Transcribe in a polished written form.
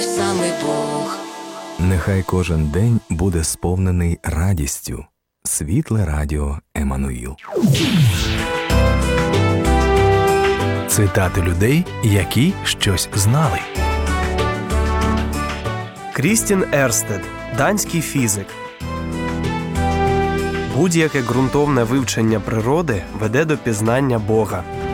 Саме Бог. Нехай кожен день буде сповнений радістю. Світле радіо Еммануїл. Цитати людей, які щось знали. Крістін Ерстед, данський фізик. Будь-яке ґрунтовне вивчення природи веде до пізнання Бога.